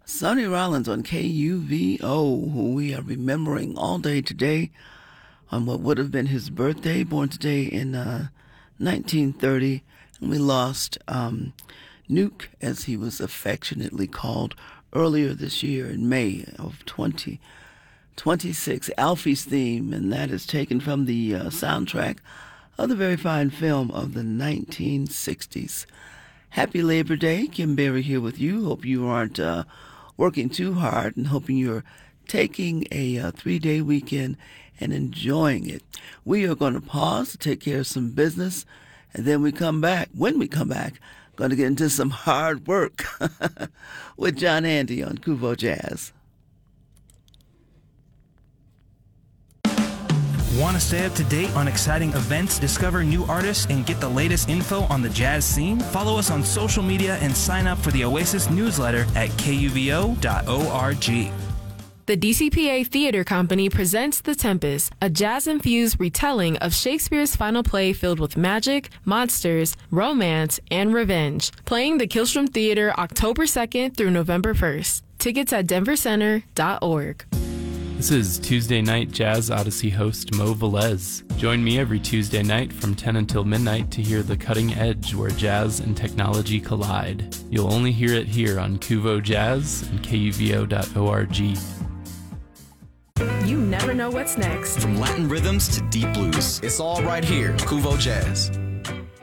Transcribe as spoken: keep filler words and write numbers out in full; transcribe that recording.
Sonny Rollins on K U V O, who we are remembering all day today on what would have been his birthday, born today in uh, nineteen thirty. And we lost um, Nuke, as he was affectionately called, earlier this year in May of twenty twenty-six. Alfie's theme, and that is taken from the uh, soundtrack of the very fine film of the nineteen sixties. Happy Labor Day. Kim Berry here with you. Hope you aren't uh, working too hard, and hoping you're taking a uh, three-day weekend and enjoying it. We are going to pause to take care of some business, and then we come back. When we come back, going to get into some hard work with John Andy on Kuvo Jazz. Want to stay up to date on exciting events, discover new artists, and get the latest info on the jazz scene? Follow us on social media and sign up for the Oasis newsletter at K U V O dot org. The D C P A Theater Company presents The Tempest, a jazz-infused retelling of Shakespeare's final play filled with magic, monsters, romance, and revenge. Playing the Killstrom Theater October second through November first. Tickets at denver center dot org. This is Tuesday Night Jazz Odyssey host Mo Velez. Join me every Tuesday night from ten until midnight to hear the cutting edge where jazz and technology collide. You'll only hear it here on Kuvo Jazz and K U V O dot org. You never know what's next. From Latin rhythms to deep blues, it's all right here, Kuvo Jazz.